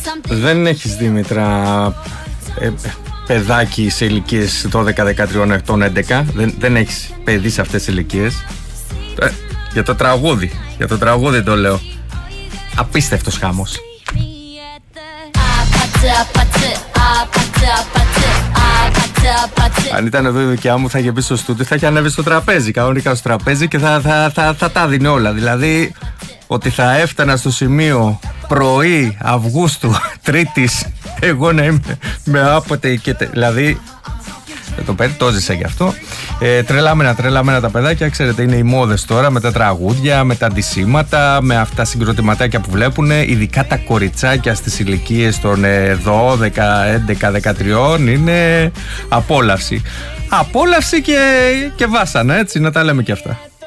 Δεν έχεις, Δήμητρα, παιδάκι σε ηλικίες 12, 13 ετών, 11. Δεν έχεις παιδί σε αυτές τις ηλικίες. Για το τραγούδι το λέω. Απίστευτος χάμος. Αν ήταν εδώ η δικιά μου, θα είχε μπει στο στούντιο, θα είχε ανέβει στο τραπέζι, κανονικά στο τραπέζι, και θα τα δίνει όλα. Δηλαδή, ότι θα έφτανα στο σημείο πρωί Αυγούστου, Τρίτης, εγώ να είμαι με άποτε και δηλαδή. Το ζήσα γι' αυτό. Τρελάμενα τα παιδάκια, ξέρετε, είναι οι μόδες τώρα με τα τραγούδια, με τα αντισήματα, με αυτά συγκροτηματάκια που βλέπουν, ειδικά τα κοριτσάκια στις ηλικίες των 12, 11, 13 είναι απόλαυση. Απόλαυση και βάσανα, έτσι, να τα λέμε και αυτά.